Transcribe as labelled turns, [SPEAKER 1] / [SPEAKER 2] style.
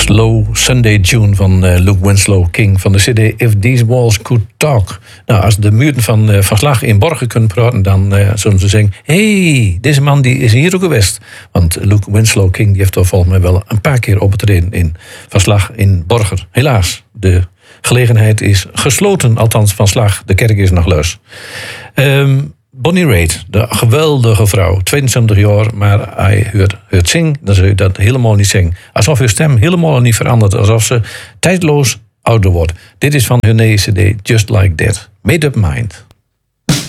[SPEAKER 1] Slow Sunday Tune van Luke Winslow King van de CD If These Walls Could Talk. Nou, als de muren van Slag in Borgen kunnen praten, dan zullen ze zeggen: hey, deze man die is hier ook geweest. Want Luke Winslow King die heeft toch volgens mij wel een paar keer opgetreden in Van Slag in Borger. Helaas, de gelegenheid is gesloten, althans Van Slag. De kerk is nog los. Bonnie Raitt, de geweldige vrouw, 22 jaar, maar hij hoort zingen, dan zul je dat helemaal niet zingen. Alsof haar stem helemaal niet verandert, alsof ze tijdloos ouder wordt. Dit is van hun nieuwe CD, Just Like That. Made Up Mind.